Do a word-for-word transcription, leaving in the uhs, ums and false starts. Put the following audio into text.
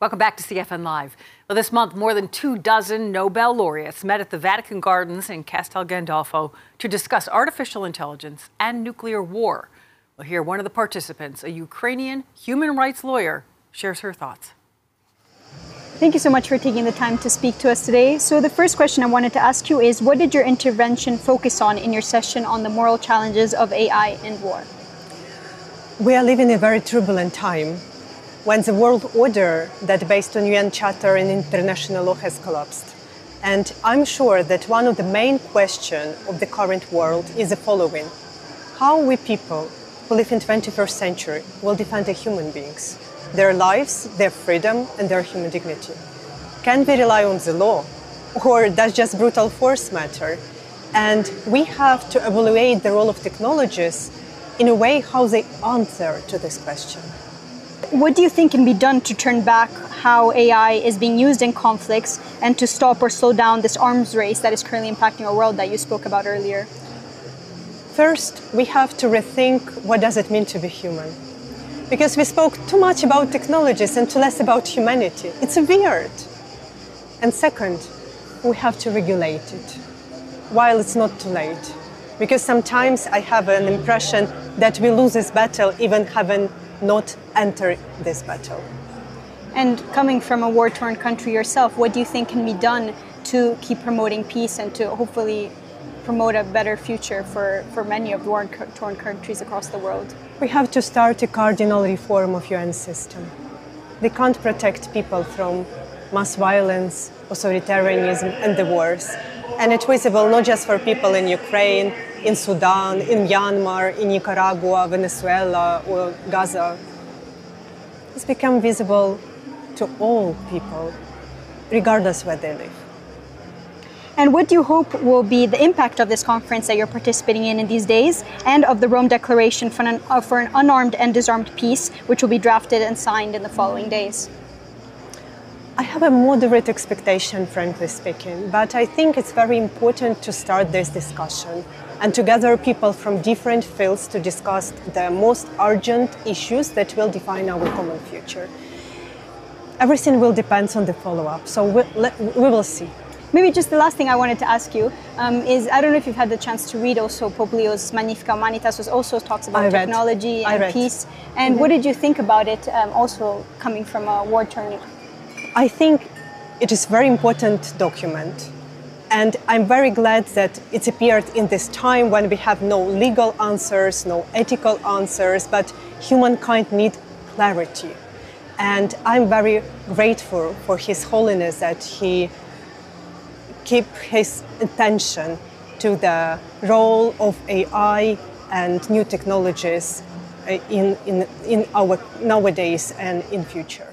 Welcome back to C F N Live. Well, this month, more than two dozen Nobel laureates met at the Vatican Gardens in Castel Gandolfo to discuss artificial intelligence and nuclear war. We'll hear one of the participants, a Ukrainian human rights lawyer, shares her thoughts. Thank you so much for taking the time to speak to us today. So the first question I wanted to ask you is, what did your intervention focus on in your session on the moral challenges of A I and war? We are living in a very turbulent time, when the world order that based on U N Charter and international law has collapsed. And I'm sure that one of the main questions of the current world is the following: how we people who live in the twenty-first century will defend the human beings, their lives, their freedom, and their human dignity? Can we rely on the law, or does just brutal force matter? And we have to evaluate the role of technologies in a way how they answer to this question. What do you think can be done to turn back how A I is being used in conflicts and to stop or slow down this arms race that is currently impacting our world that you spoke about earlier? First, we have to rethink what does it mean to be human. Because we spoke too much about technologies and too less about humanity. It's weird. And second, we have to regulate it while it's not too late. Because sometimes I have an impression that we lose this battle even having not enter this battle. And coming from a war-torn country yourself, what do you think can be done to keep promoting peace and to hopefully promote a better future for, for many of the war-torn countries across the world? We have to start a cardinal reform of U N system. They can't protect people from mass violence, authoritarianism and the wars. And it's visible not just for people in Ukraine, in Sudan, in Myanmar, in Nicaragua, Venezuela, or Gaza. It's become visible to all people, regardless where they live. And what do you hope will be the impact of this conference that you're participating in in these days, and of the Rome Declaration for an, uh, for an unarmed and disarmed peace, which will be drafted and signed in the following days? I have a moderate expectation, frankly speaking, but I think it's very important to start this discussion and to gather people from different fields to discuss the most urgent issues that will define our common future. Everything will depend on the follow-up, so we, we will see. Maybe just the last thing I wanted to ask you um, is, I don't know if you've had the chance to read also Pope Leo's Magnificat Humanitas, which also talks about technology and peace. And mm-hmm. what did you think about it, um, also coming from a war-torn? I think it is a very important document, and I'm very glad that it appeared in this time when we have no legal answers, no ethical answers, but humankind needs clarity. And I'm very grateful for His Holiness that he keep his attention to the role of A I and new technologies in, in, in our nowadays and in future.